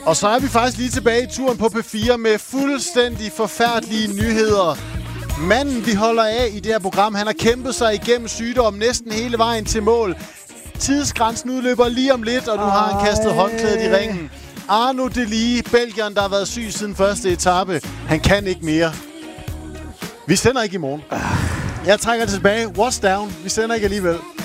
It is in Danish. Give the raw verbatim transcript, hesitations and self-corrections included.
Og så er vi faktisk lige tilbage i turen på P fire med fuldstændig forfærdelige nyheder. Manden, vi holder af i det her program, han har kæmpet sig igennem sygdom næsten hele vejen til mål. Tidsgrænsen udløber lige om lidt, og nu har han kastet håndklædet i ringen. Arno Delie, belgieren, der har været syg siden første etape. Han kan ikke mere. Vi sender ikke i morgen. Jeg trækker det tilbage. What's down? Vi sender ikke alligevel.